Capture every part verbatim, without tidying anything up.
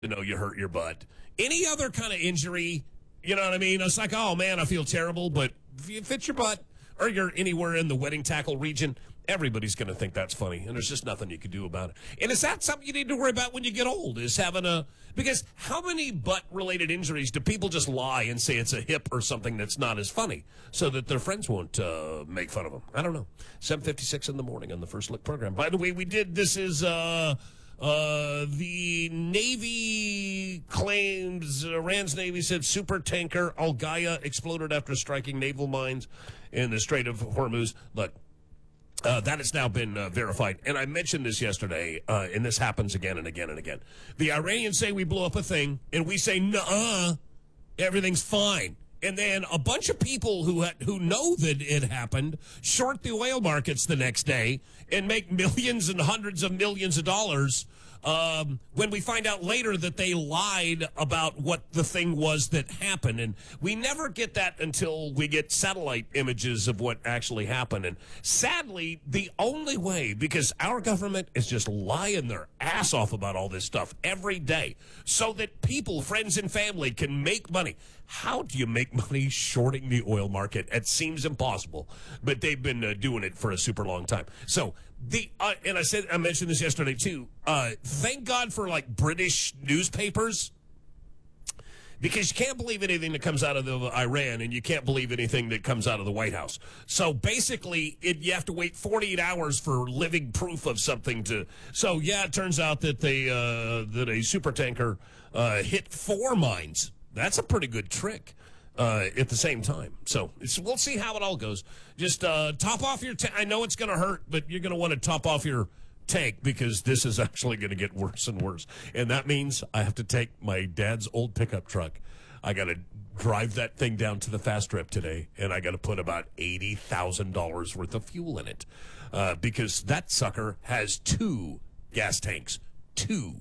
to know you hurt your butt. Any other kind of injury, you know what I mean? It's like, oh, man, I feel terrible. But if it's your butt or you're anywhere in the wedding tackle region, everybody's going to think that's funny. And there's just nothing you can do about it. And is that something you need to worry about when you get old, is having a – because how many butt-related injuries do people just lie and say it's a hip or something that's not as funny so that their friends won't uh, make fun of them? I don't know. seven fifty-six in the morning on the First Look program. By the way, we did – this is uh, – Uh, the Navy claims, uh, Iran's Navy said super tanker Al-Gaia exploded after striking naval mines in the Strait of Hormuz. Look, uh, that has now been uh, verified. And I mentioned this yesterday, uh, and this happens again and again and again. The Iranians say we blew up a thing, and we say, nuh-uh, everything's fine. And then a bunch of people who ha- who know that it happened short the oil markets the next day and make millions and hundreds of millions of dollars um, when we find out later that they lied about what the thing was that happened. And we never get that until we get satellite images of what actually happened. And sadly, the only way, because our government is just lying their ass off about all this stuff every day so that people, friends and family can make money. How do you make money shorting the oil market? It seems impossible, but they've been uh, doing it for a super long time. So the uh, and I said I mentioned this yesterday too. Uh, thank God for like British newspapers, because you can't believe anything that comes out of the, Iran, and you can't believe anything that comes out of the White House. So basically, it, you have to wait forty-eight hours for living proof of something to. So yeah, it turns out that they uh, that a supertanker uh, hit four mines. That's a pretty good trick uh, at the same time. So it's, we'll see how it all goes. Just uh, top off your tank. I know it's going to hurt, but you're going to want to top off your tank because this is actually going to get worse and worse. And that means I have to take my dad's old pickup truck. I got to drive that thing down to the fast trip today, and I got to put about eighty thousand dollars worth of fuel in it uh, because that sucker has two gas tanks. Two.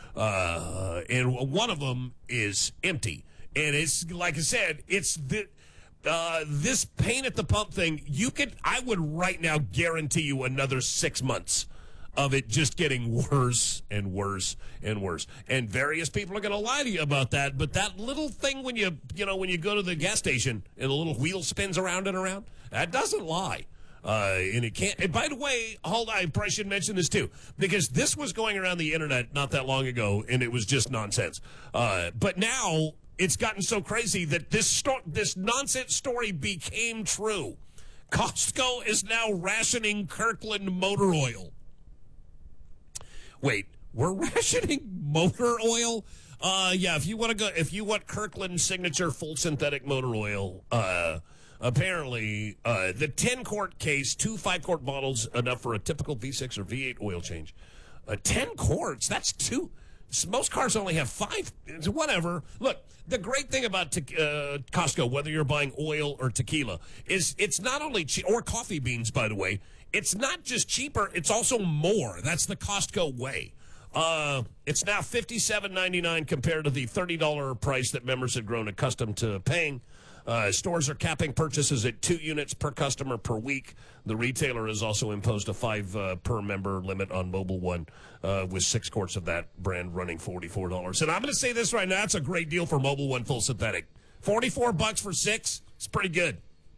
Uh, and one of them is empty. And it's, like I said, it's the, uh, this pain at the pump thing. You could, I would right now guarantee you another six months of it just getting worse and worse and worse. And various people are going to lie to you about that. But that little thing when you, you know, when you go to the gas station and the little wheel spins around and around, that doesn't lie. Uh, and it can't. And by the way, hold on, I probably should mention this too, because this was going around the internet not that long ago, and it was just nonsense. Uh, but now it's gotten so crazy that this sto- this nonsense story became true. Costco is now rationing Kirkland motor oil. Wait, we're rationing motor oil? Uh, yeah. If you want to go, if you want Kirkland Signature full synthetic motor oil, uh. Apparently, uh, the ten-quart case, two five-quart bottles, enough for a typical V six or V eight oil change. Uh, ten quarts, that's two. Most cars only have five. It's whatever. Look, the great thing about te- uh, Costco, whether you're buying oil or tequila, is it's not only cheap, or coffee beans, by the way. It's not just cheaper, it's also more. That's the Costco way. Uh, it's now fifty-seven ninety-nine compared to the thirty dollars price that members had grown accustomed to paying. Uh, stores are capping purchases at two units per customer per week. The retailer has also imposed a five uh, per member limit on Mobil One, uh, with six quarts of that brand running forty-four dollars. And I'm going to say this right now, that's a great deal for Mobil One full synthetic. forty-four bucks for six, it's pretty good.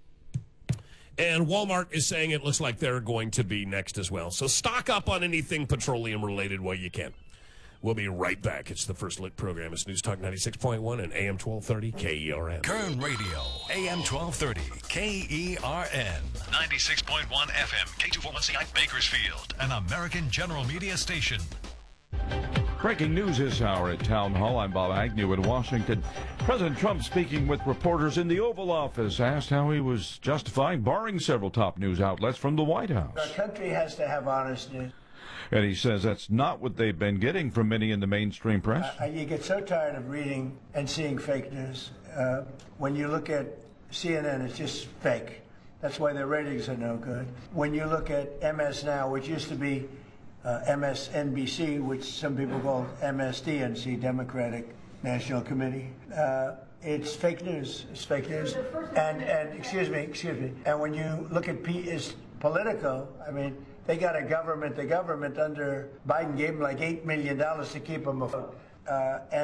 And Walmart is saying it looks like they're going to be next as well. So stock up on anything petroleum related while you can. We'll be right back. It's the First Look program. It's News Talk ninety-six point one and A M twelve thirty K E R N. Kern Radio, A M twelve thirty K E R N. ninety-six point one F M, K two forty-one C I Bakersfield, an American General Media station. Breaking news this hour at Town Hall. I'm Bob Agnew in Washington. President Trump, speaking with reporters in the Oval Office, asked how he was justifying barring several top news outlets from the White House. Our country has to have honest news. And he says that's not what they've been getting from many in the mainstream press. Uh, you get so tired of reading and seeing fake news. Uh, when you look at C N N, it's just fake. That's why their ratings are no good. When you look at M S Now, which used to be uh, M S N B C, which some people call M S D N C, Democratic National Committee, uh, it's fake news. It's fake news. And, and excuse me, excuse me. And when you look at P is Politico, I mean, they got a government, the government under Biden gave them like eight million dollars to keep them afloat. uh, and